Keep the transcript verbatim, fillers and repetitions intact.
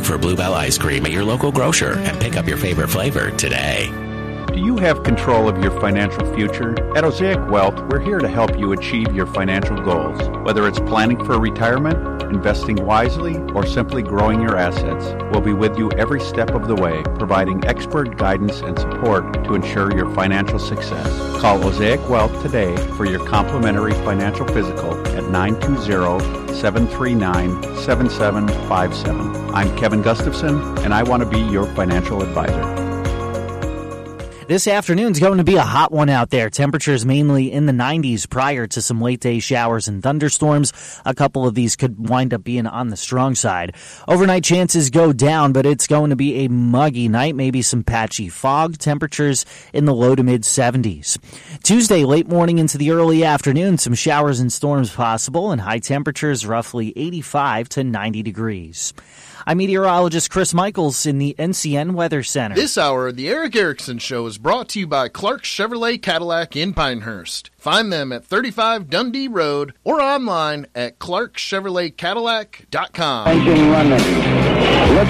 Look for Bluebell Ice Cream at your local grocer and pick up your favorite flavor today. Do you have control of your financial future? At Osaic Wealth, we're here to help you achieve your financial goals. Whether it's planning for retirement, investing wisely, or simply growing your assets, we'll be with you every step of the way, providing expert guidance and support to ensure your financial success. Call Osaic Wealth today for your complimentary financial physical at nine two zero, seven three nine, seven seven five seven. I'm Kevin Gustafson, and I want to be your financial advisor. This afternoon's going to be a hot one out there. Temperatures mainly in the nineties prior to some late day showers and thunderstorms. A couple of these could wind up being on the strong side. Overnight chances go down, but it's going to be a muggy night, maybe some patchy fog. Temperatures in the low to mid seventies. Tuesday, late morning into the early afternoon, some showers and storms possible, and high temperatures roughly eighty-five to ninety degrees. I'm meteorologist Chris Michaels in the N C N Weather Center. This hour, the Eric Erickson Show is brought to you by Clark Chevrolet Cadillac in Pinehurst. Find them at thirty-five Dundee Road or online at clark chevrolet cadillac dot com. Engine running. Let's